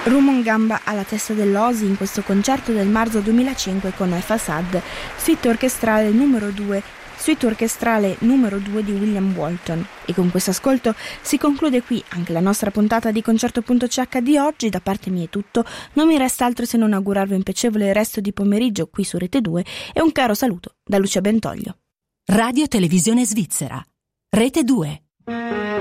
Rumon gamba alla testa dell'Osi in questo concerto del marzo 2005 con El Fasad, suite orchestrale numero 2 di William Walton. E con questo ascolto si conclude qui anche la nostra puntata di Concerto.ch di oggi. Da parte mia è tutto, non mi resta altro se non augurarvi un piacevole resto di pomeriggio qui su Rete 2 e un caro saluto da Lucia Bentoglio. Radio Televisione Svizzera, Rete 2.